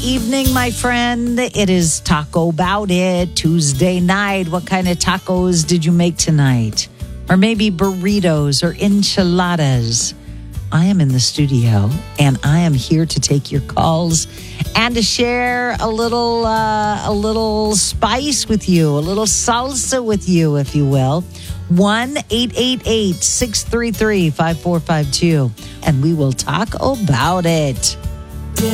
evening, my friend. It is Taco About It Tuesday night. What kind of tacos did you make tonight? Or maybe burritos or enchiladas? I am in the studio, and I am here to take your calls and to share a little spice with you, a little salsa with you, if you will. 1-888-633-5452, and we will talk about it.